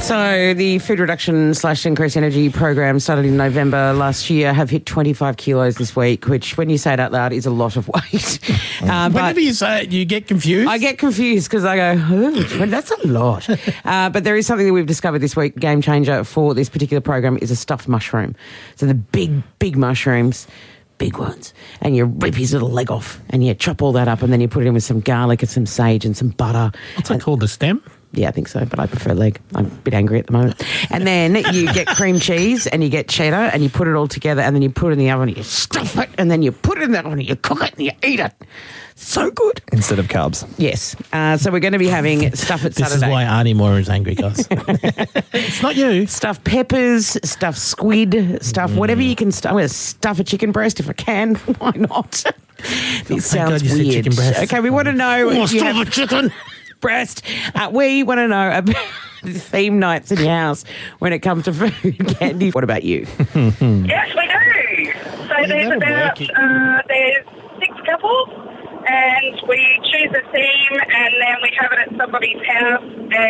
So the food reduction / increased energy program started in November last year have hit 25 kilos this week, which when you say it out loud is a lot of weight. Whenever you say it, you get confused? I get confused because I go, oh, that's a lot. But there is something that we've discovered this week, game changer for this particular program is a stuffed mushroom. So the big mushrooms, big ones, and you rip his little leg off and you chop all that up and then you put it in with some garlic and some sage and some butter. What's it called, the stem? Yeah, I think so, but I prefer leg. I'm a bit angry at the moment. And then you get cream cheese and you get cheddar and you put it all together and then you put it in the oven and you stuff it and then you put it in the oven and you cook it and you eat it. So good. Instead of carbs. Yes. So we're going to be having stuff at Saturday. This is why Arnie Moore is angry, guys. It's not you. Stuffed peppers, stuffed squid, stuff whatever you can stuff. I'm going to stuff a chicken breast if I can. Why not? This sounds God, weird. chicken breast. Okay, we want to know if you stuff have a chicken breast. We want to know about the theme nights in your house when it comes to food. Candy, what about you? Yes, we do. So there's 6 couples, and we choose a theme, and then we have it at somebody's house,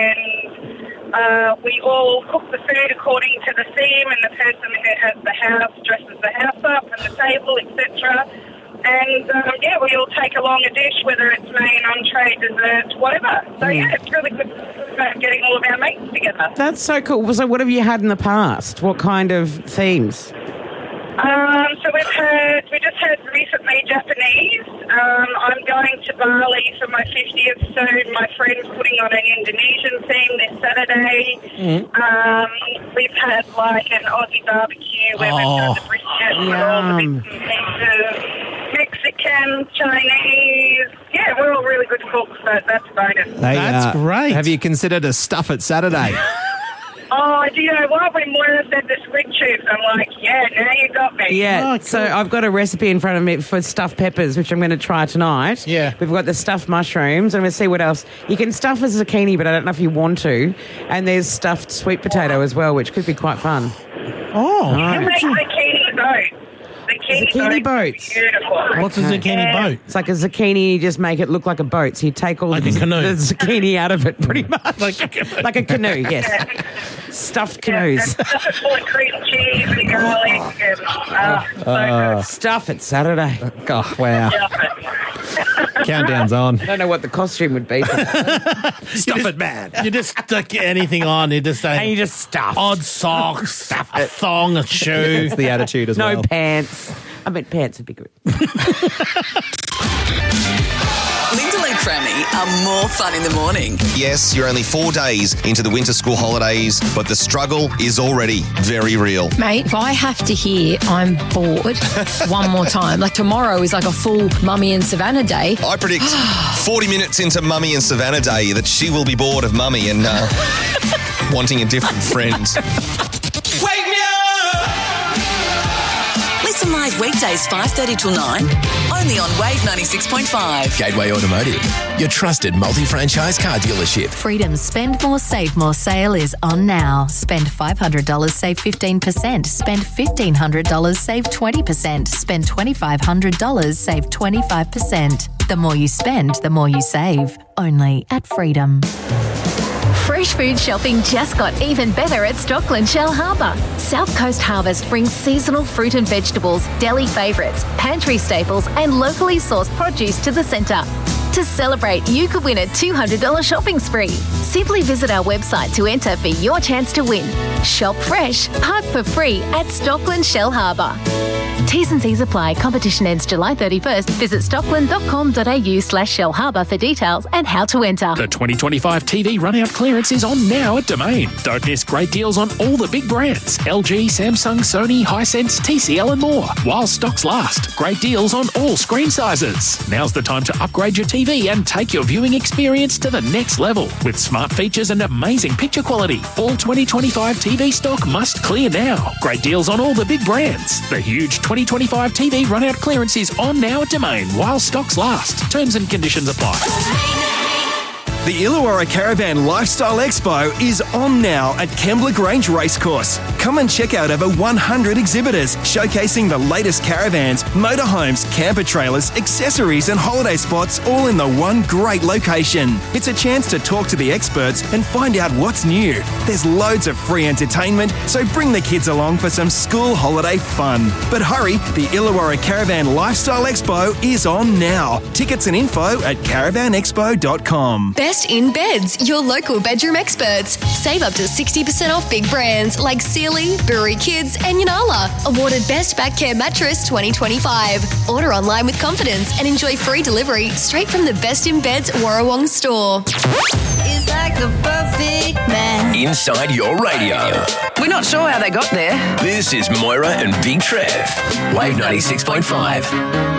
and we all cook the food according to the theme, and the person who has the house dresses the house up and the table, etc. And, we all take along a dish, whether it's main, entree, dessert, whatever. So, it's really good getting all of our mates together. That's so cool. So what have you had in the past? What kind of themes? So we just had recently Japanese. I'm going to Bali for my 50th, so my friend's putting on an Indonesian theme this Saturday. We've had like an Aussie barbecue where we've done the brisket with all the bits and pieces. Mexican, Chinese. Yeah, we're all really good cooks, so that's a bonus. Hey, That's great. Have you considered a stuff it Saturday? Oh, do you know what? When Moira said the squid tubes, I'm like, yeah, now you got me. Yeah, Oh, cool. So I've got a recipe in front of me for stuffed peppers, which I'm going to try tonight. Yeah. We've got the stuffed mushrooms. I'm going to see what else. You can stuff a zucchini, but I don't know if you want to. And there's stuffed sweet potato as well, which could be quite fun. Oh, I make zucchini boats. Zucchini boats. Beautiful. what's a zucchini boat? It's like a zucchini, you just make it look like a boat. So you take all Like the a canoe. zucchini out of it, pretty much. Like a canoe. Like a canoe, yes. Stuffed canoes. And stuff it full of cream cheese and garlic. And, so good. Stuff it Saturday. Oh, wow. Stuff it. Countdown's on. I don't know what the costume would be. Stuff it, man. You just stick anything on. You just say And you just stuff. odd socks, a thong, a shoe. It's the attitude as No well. pants. I meant pants would be good. Lyndall and Crammy are more fun in the morning. Yes, you're only 4 days into the winter school holidays, but the struggle is already very real. Mate, if I have to hear I'm bored one more time, like tomorrow is like a full Mummy and Savannah day. I predict 40 minutes into Mummy and Savannah Day that she will be bored of Mummy and wanting a different friend. Wake me up! Listen live weekdays 5:30 till 9, only on Wave 96.5. Gateway Automotive, your trusted multi-franchise car dealership. Freedom's Spend More, Save More sale is on now. Spend $500, save 15%. Spend $1,500, save 20%. Spend $2,500, save 25%. The more you spend, the more you save. Only at Freedom. Fresh food shopping just got even better at Stockland Shell Harbour. South Coast Harvest brings seasonal fruit and vegetables, deli favourites, pantry staples and locally sourced produce to the centre. To celebrate, you could win a $200 shopping spree. Simply visit our website to enter for your chance to win. Shop fresh, park for free at Stockland Shell Harbour. T's and C's apply. Competition ends July 31st. Visit stockland.com.au/Shell Harbour for details and how to enter. The 2025 TV run-out clearance is on now at Domain. Don't miss great deals on all the big brands. LG, Samsung, Sony, Hisense, TCL and more. While stocks last, great deals on all screen sizes. Now's the time to upgrade your TV and take your viewing experience to the next level. With smart features and amazing picture quality. All 2025 TV stock must clear now. Great deals on all the big brands. The huge 2025 TV run-out clearance is on now at Domain while stocks last. Terms and conditions apply. The Illawarra Caravan Lifestyle Expo is on now at Kembla Grange Racecourse. Come and check out over 100 exhibitors showcasing the latest caravans, motorhomes, camper trailers, accessories and holiday spots all in the one great location. It's a chance to talk to the experts and find out what's new. There's loads of free entertainment, so bring the kids along for some school holiday fun. But hurry, the Illawarra Caravan Lifestyle Expo is on now. Tickets and info at caravanexpo.com. Best in Beds, your local bedroom experts. Save up to 60% off big brands like Sealy, Brewery Kids and Yanala. Awarded Best Back Care Mattress 2025. Order online with confidence and enjoy free delivery straight from the Best in Beds Warrawong store. It's like the perfect man. Inside your radio. We're not sure how they got there. This is Moira and Big Trev. Wave 96.5.